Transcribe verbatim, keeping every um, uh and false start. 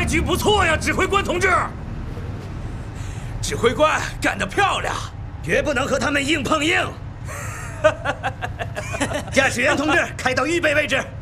局不错呀，指挥官同志。 指挥官干得漂亮， 绝不能和他们硬碰硬。驾驶员同志，开到预备位置。